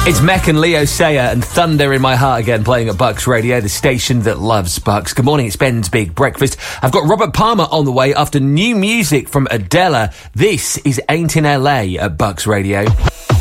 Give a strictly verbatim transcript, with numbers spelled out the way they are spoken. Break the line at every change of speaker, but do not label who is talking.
It's Mech and Leo Sayer and Thunder in My Heart again, playing at Bucks Radio, the station that loves Bucks. Good morning, it's Ben's Big Breakfast. I've got Robert Palmer on the way after new music from Adele. This is Ain't in L A at Bucks Radio.